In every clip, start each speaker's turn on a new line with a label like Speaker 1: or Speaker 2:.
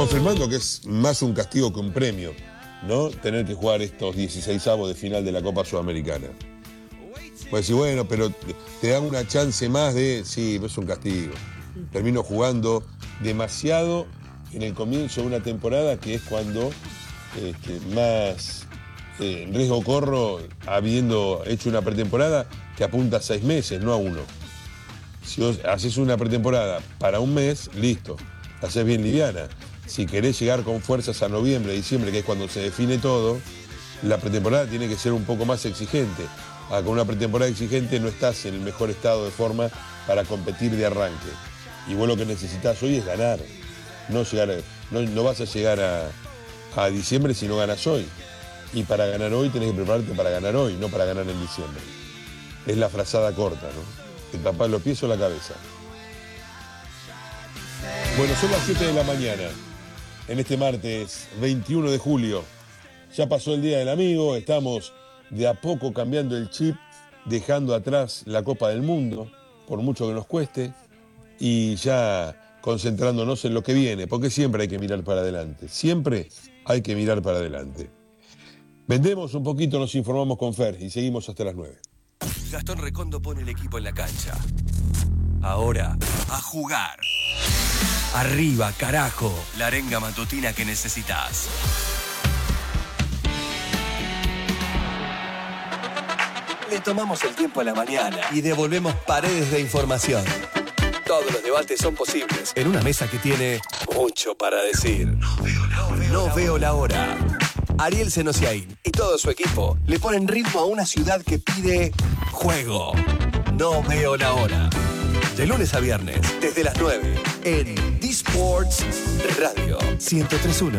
Speaker 1: Confirmando que es más un castigo que un premio, ¿no? Tener que jugar estos 16avos de final de la Copa Sudamericana. Pues sí, bueno, pero te dan una chance más de... Sí, es un castigo. Termino jugando demasiado en el comienzo de una temporada, que es cuando más riesgo corro, habiendo hecho una pretemporada que apunta a 6 meses, no a 1. Si vos haces una pretemporada para un mes, listo, la haces bien liviana. Si querés llegar con fuerzas a noviembre, diciembre, que es cuando se define todo, la pretemporada tiene que ser un poco más exigente. Con una pretemporada exigente no estás en el mejor estado de forma para competir de arranque. Y vos lo que necesitas hoy es ganar. No vas a llegar a diciembre si no ganas hoy. Y para ganar hoy tenés que prepararte para ganar hoy, no para ganar en diciembre. Es la frazada corta, ¿no? Te tapás los pies o la cabeza. Bueno, son las 7 de la mañana. En este martes 21 de julio. Ya pasó el Día del Amigo. Estamos de a poco cambiando el chip, dejando atrás la Copa del Mundo, por mucho que nos cueste, y ya concentrándonos en lo que viene, porque siempre hay que mirar para adelante. Siempre hay que mirar para adelante. Vendemos un poquito, nos informamos con Fer y seguimos hasta las 9.
Speaker 2: Gastón Recondo pone el equipo en la cancha. Ahora, a jugar. Arriba, carajo. La arenga matutina que necesitas. Le tomamos el tiempo a la mañana y devolvemos paredes de información. Todos los debates son posibles en una mesa que tiene mucho para decir. No veo la hora. Ariel Senosiaín y todo su equipo le ponen ritmo a una ciudad que pide juego. No veo la hora. De lunes a viernes, desde las 9, en D-Sports Radio 103.1.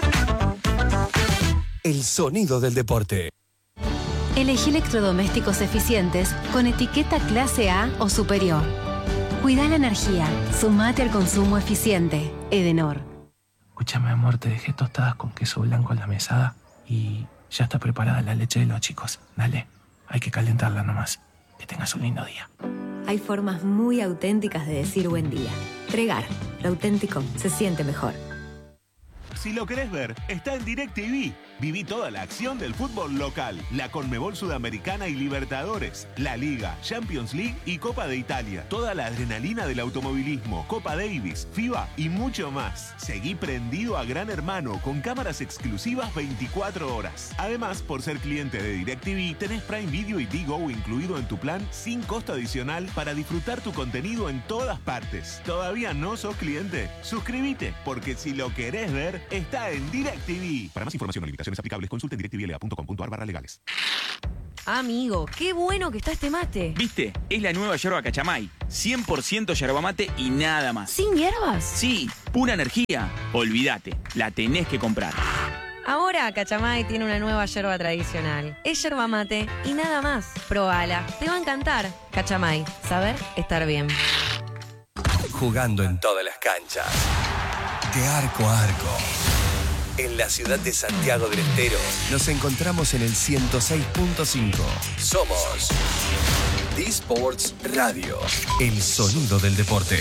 Speaker 2: El sonido del deporte.
Speaker 3: Elegí electrodomésticos eficientes con etiqueta clase A o superior. Cuida la energía. Sumate al consumo eficiente. Edenor.
Speaker 4: Escúchame, amor, te dejé tostadas con queso blanco en la mesada y ya está preparada la leche de los chicos. Dale, hay que calentarla nomás. Que tengas un lindo día.
Speaker 3: Hay formas muy auténticas de decir buen día. Pregar. Lo auténtico se siente mejor.
Speaker 5: Si lo querés ver, está en DirecTV. Viví toda la acción del fútbol local, la Conmebol Sudamericana y Libertadores, la Liga, Champions League y Copa de Italia. Toda la adrenalina del automovilismo, Copa Davis, FIBA y mucho más. Seguí prendido a Gran Hermano con cámaras exclusivas 24 horas. Además, por ser cliente de DirecTV, tenés Prime Video y Digo incluido en tu plan sin costo adicional para disfrutar tu contenido en todas partes. ¿Todavía no sos cliente? Suscríbete, porque si lo querés ver, está en DirecTV. Para más información o limitaciones aplicables, consulten directvla.com.ar/legales.
Speaker 6: Amigo, qué bueno que está este mate.
Speaker 7: ¿Viste? Es la nueva yerba Cachamay. 100% yerba mate y nada más.
Speaker 6: ¿Sin hierbas?
Speaker 7: Sí, pura energía. Olvídate, la tenés que comprar.
Speaker 6: Ahora Cachamay tiene una nueva yerba tradicional. Es yerba mate y nada más. Probala, te va a encantar. Cachamay, saber estar bien.
Speaker 2: Jugando en todas las canchas. De arco a arco. En la ciudad de Santiago del Estero nos encontramos en el 106.5. Somos D-Sports Radio, el sonido del deporte.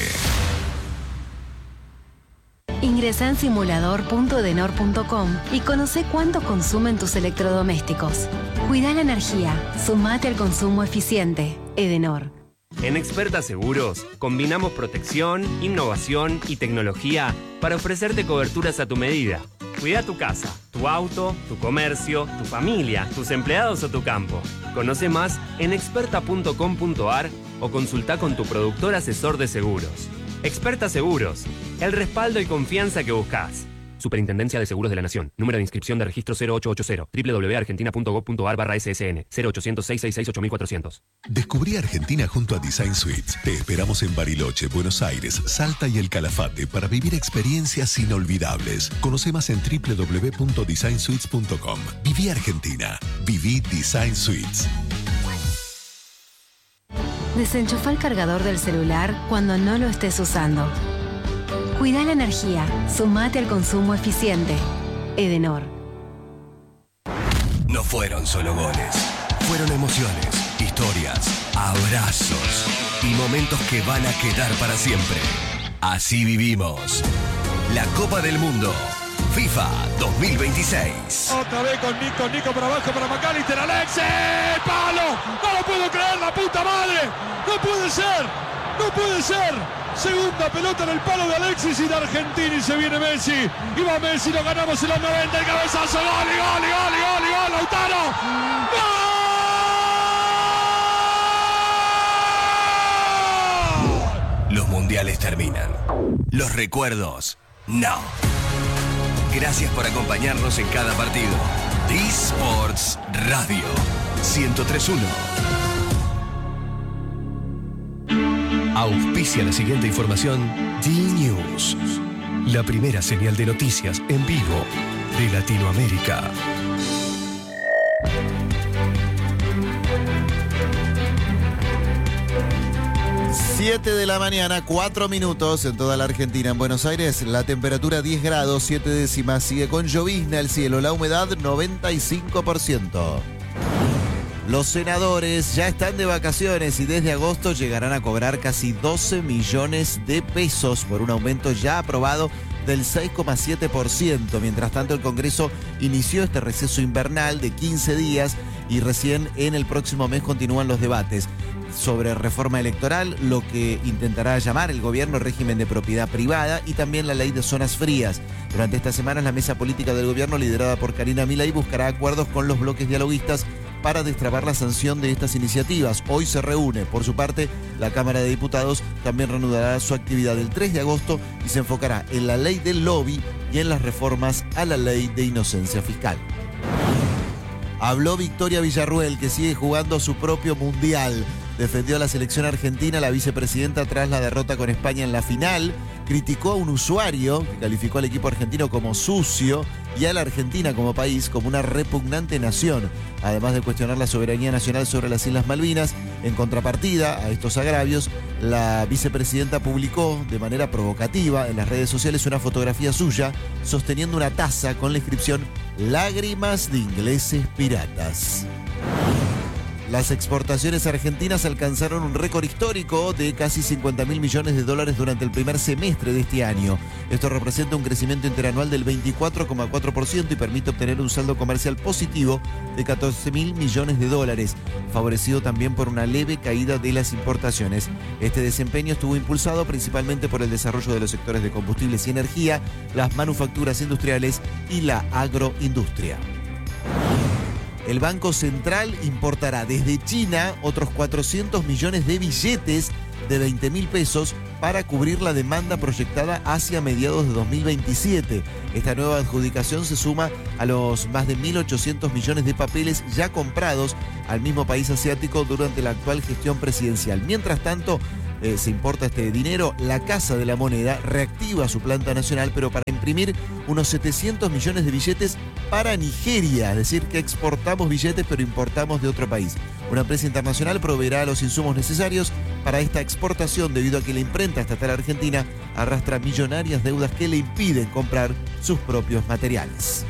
Speaker 3: Ingresa en simulador.edenor.com y conoce cuánto consumen tus electrodomésticos. Cuida la energía. Sumate al consumo eficiente. Edenor.
Speaker 8: En Experta Seguros, combinamos protección, innovación y tecnología para ofrecerte coberturas a tu medida. Cuida tu casa, tu auto, tu comercio, tu familia, tus empleados o tu campo. Conoce más en experta.com.ar o consulta con tu productor asesor de seguros. Experta Seguros, el respaldo y confianza que buscas. Superintendencia de Seguros de la Nación. Número de inscripción de registro 0880. www.argentina.gov.ar/SSN. 0800-666-8400.
Speaker 9: Descubrí Argentina junto a Design Suites. Te esperamos en Bariloche, Buenos Aires, Salta y El Calafate para vivir experiencias inolvidables. Conoce más en www.designsuites.com. Viví Argentina. Viví Design Suites.
Speaker 3: Desenchufa el cargador del celular cuando no lo estés usando. Cuida la energía. Sumate al consumo eficiente. Edenor.
Speaker 2: No fueron solo goles. Fueron emociones, historias, abrazos y momentos que van a quedar para siempre. Así vivimos. la Copa del Mundo. FIFA 2026.
Speaker 10: Otra vez con Nico para abajo para McAllister. Alexis, palo. No lo puedo creer, la puta madre. No puede ser. Segunda pelota en el palo de Alexis y de Argentina y se viene Messi. Y va Messi, lo ganamos en los 90. El cabezazo, gol, Lautaro. ¡Gol!
Speaker 2: Los mundiales terminan. Los recuerdos, no. Gracias por acompañarnos en cada partido. D-Sports Radio 103.1. Auspicia la siguiente información. D-News, la primera señal de noticias en vivo de Latinoamérica.
Speaker 11: Siete de la mañana, 4 minutos en toda la Argentina. En Buenos Aires, la temperatura 10 grados, 7 décimas. Sigue con llovizna el cielo, la humedad 95%. Los senadores ya están de vacaciones y desde agosto llegarán a cobrar casi 12 millones de pesos por un aumento ya aprobado del 6,7%. Mientras tanto, el Congreso inició este receso invernal de 15 días y recién en el próximo mes continúan los debates sobre reforma electoral, lo que intentará llamar el gobierno régimen de propiedad privada y también la ley de zonas frías. Durante estas semanas, la mesa política del gobierno, liderada por Karina Milei, buscará acuerdos con los bloques dialoguistas para destrabar la sanción de estas iniciativas. Hoy se reúne. Por su parte, la Cámara de Diputados también reanudará su actividad el 3 de agosto y se enfocará en la ley del lobby y en las reformas a la ley de inocencia fiscal. Habló Victoria Villarruel, que sigue jugando su propio mundial. Defendió a la selección argentina, la vicepresidenta, tras la derrota con España en la final. Criticó a un usuario que calificó al equipo argentino como sucio y a la Argentina como país como una repugnante nación, además de cuestionar la soberanía nacional sobre las Islas Malvinas. En contrapartida a estos agravios, la vicepresidenta publicó de manera provocativa en las redes sociales una fotografía suya sosteniendo una taza con la inscripción "Lágrimas de ingleses piratas". Las exportaciones argentinas alcanzaron un récord histórico de casi 50.000 millones de dólares durante el primer semestre de este año. Esto representa un crecimiento interanual del 24,4% y permite obtener un saldo comercial positivo de 14.000 millones de dólares, favorecido también por una leve caída de las importaciones. Este desempeño estuvo impulsado principalmente por el desarrollo de los sectores de combustibles y energía, las manufacturas industriales y la agroindustria. El Banco Central importará desde China otros 400 millones de billetes de 20.000 pesos para cubrir la demanda proyectada hacia mediados de 2027. Esta nueva adjudicación se suma a los más de 1.800 millones de papeles ya comprados al mismo país asiático durante la actual gestión presidencial. Mientras tanto, se importa este dinero, la Casa de la Moneda reactiva su planta nacional, pero para imprimir unos 700 millones de billetes para Nigeria, es decir, que exportamos billetes pero importamos de otro país. Una empresa internacional proveerá los insumos necesarios para esta exportación debido a que la imprenta estatal argentina arrastra millonarias deudas que le impiden comprar sus propios materiales.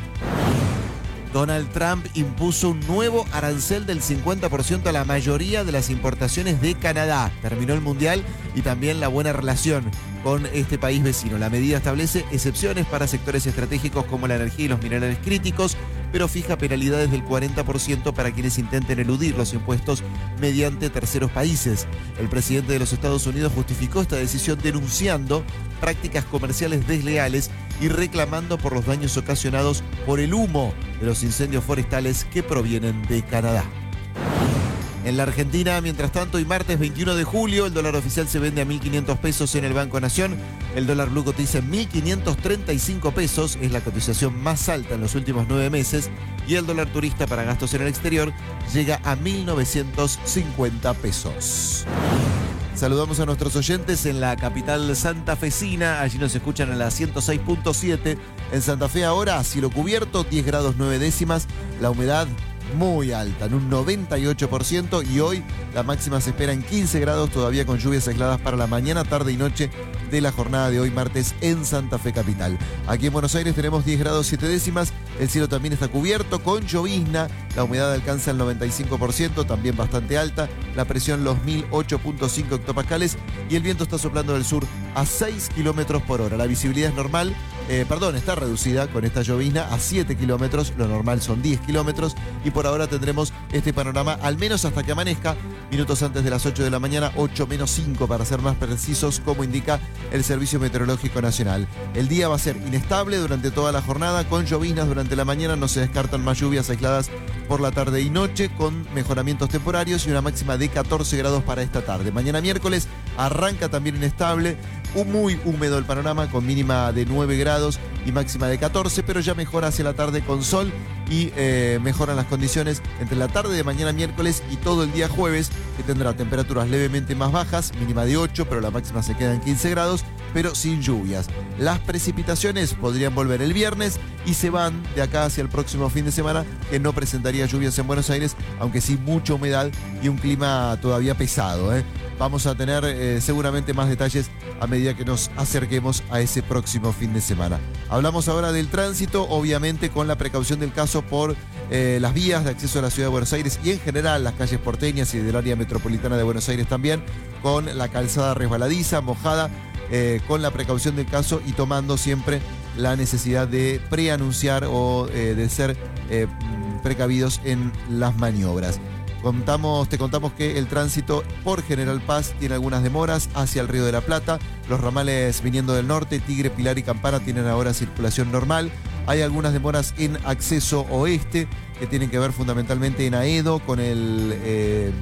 Speaker 11: Donald Trump impuso un nuevo arancel del 50% a la mayoría de las importaciones de Canadá. Terminó el mundial y también la buena relación con este país vecino. La medida establece excepciones para sectores estratégicos como la energía y los minerales críticos, pero fija penalidades del 40% para quienes intenten eludir los impuestos mediante terceros países. El presidente de los Estados Unidos justificó esta decisión denunciando prácticas comerciales desleales y reclamando por los daños ocasionados por el humo de los incendios forestales que provienen de Canadá. En la Argentina, mientras tanto, hoy martes 21 de julio, el dólar oficial se vende a 1.500 pesos en el Banco Nación. El dólar blue cotiza en 1.535 pesos, es la cotización más alta en los últimos 9 meses. Y el dólar turista para gastos en el exterior llega a 1.950 pesos. Saludamos a nuestros oyentes en la capital santafesina. Allí nos escuchan en la 106.7. En Santa Fe ahora, cielo cubierto, 10 grados 9 décimas. La humedad muy alta, en un 98%, y hoy la máxima se espera en 15 grados, todavía con lluvias aisladas para la mañana, tarde y noche de la jornada de hoy martes en Santa Fe capital. Aquí en Buenos Aires tenemos 10 grados 7 décimas, el cielo también está cubierto con llovizna, la humedad alcanza el 95%, también bastante alta, la presión los 1008.5 hectopascales y el viento está soplando del sur a 6 kilómetros por hora. La visibilidad es normal, está reducida con esta llovizna a 7 kilómetros, lo normal son 10 kilómetros, y por ahora tendremos este panorama al menos hasta que amanezca, minutos antes de las 8 de la mañana, 8 menos 5 para ser más precisos, como indica el Servicio Meteorológico Nacional. El día va a ser inestable durante toda la jornada, con lloviznas durante la mañana, no se descartan más lluvias aisladas por la tarde y noche, con mejoramientos temporarios y una máxima de 14 grados para esta tarde. Mañana miércoles arranca también inestable, muy húmedo el panorama, con mínima de 9 grados y máxima de 14, pero ya mejora hacia la tarde con sol y mejoran las condiciones entre la tarde de mañana miércoles y todo el día jueves, que tendrá temperaturas levemente más bajas, mínima de 8, pero la máxima se queda en 15 grados, pero sin lluvias. Las precipitaciones podrían volver el viernes y se van de acá hacia el próximo fin de semana, que no presentaría lluvias en Buenos Aires, aunque sí mucha humedad y un clima todavía pesado. Vamos a tener seguramente más detalles a medida que nos acerquemos a ese próximo fin de semana. Hablamos ahora del tránsito, obviamente con la precaución del caso por las vías de acceso a la ciudad de Buenos Aires y en general las calles porteñas y del área metropolitana de Buenos Aires también, con la calzada resbaladiza, mojada, con la precaución del caso y tomando siempre la necesidad de preanunciar o de ser precavidos en las maniobras. Te contamos que el tránsito por General Paz tiene algunas demoras hacia el Río de la Plata. Los ramales viniendo del norte, Tigre, Pilar y Campana, tienen ahora circulación normal. Hay algunas demoras en acceso oeste que tienen que ver fundamentalmente en Aedo con el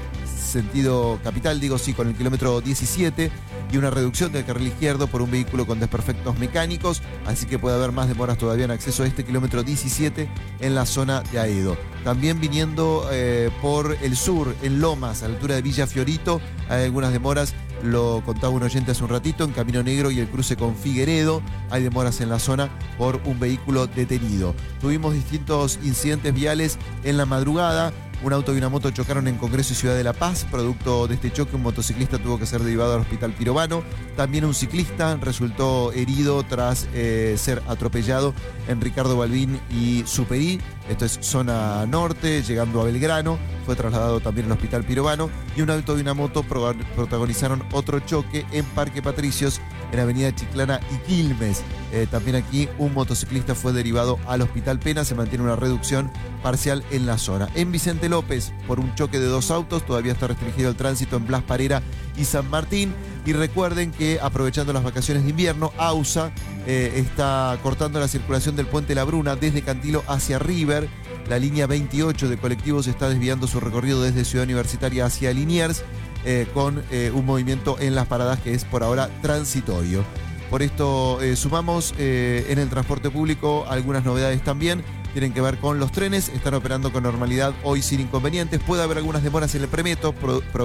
Speaker 11: sentido capital, con el kilómetro 17, y una reducción del carril izquierdo por un vehículo con desperfectos mecánicos, así que puede haber más demoras todavía en acceso a este kilómetro 17 en la zona de Aedo. También viniendo por el sur, en Lomas, a la altura de Villa Fiorito, hay algunas demoras, lo contaba un oyente hace un ratito, en Camino Negro y el cruce con Figueredo, hay demoras en la zona por un vehículo detenido. Tuvimos distintos incidentes viales en la madrugada. Un auto y una moto chocaron en Congreso y Ciudad de La Paz. Producto de este choque, un motociclista tuvo que ser derivado al Hospital Pirovano. También un ciclista resultó herido tras ser atropellado en Ricardo Balbín y Superí. Esto es zona norte, llegando a Belgrano. Fue trasladado también al Hospital Pirovano. Y un auto y una moto protagonizaron otro choque en Parque Patricios, en Avenida Chiclana y Quilmes. También aquí un motociclista fue derivado al Hospital Pena. Se mantiene una reducción parcial en la zona. En Vicente López, por un choque de dos autos, todavía está restringido el tránsito en Blas Parera y San Martín. Y recuerden que, aprovechando las vacaciones de invierno, AUSA está cortando la circulación del Puente La Bruna desde Cantilo hacia River. La línea 28 de colectivos está desviando su recorrido desde Ciudad Universitaria hacia Liniers, con un movimiento en las paradas que es por ahora transitorio. Por esto sumamos en el transporte público algunas novedades también. Tienen que ver con los trenes, están operando con normalidad hoy sin inconvenientes. Puede haber algunas demoras en el premetro,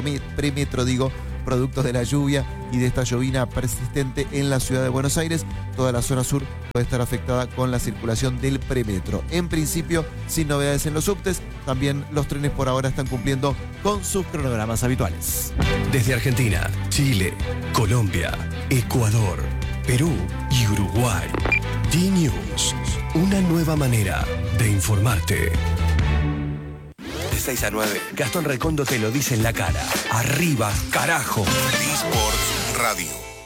Speaker 11: producto de la lluvia y de esta llovina persistente en la ciudad de Buenos Aires. Toda la zona sur puede estar afectada con la circulación del premetro. En principio, sin novedades en los subtes, también los trenes por ahora están cumpliendo con sus cronogramas habituales.
Speaker 2: Desde Argentina, Chile, Colombia, Ecuador, Perú y Uruguay. D-News, una nueva manera de informarte. De 6 a 9, Gastón Recondo te lo dice en la cara. Arriba, carajo.
Speaker 9: Sports Radio.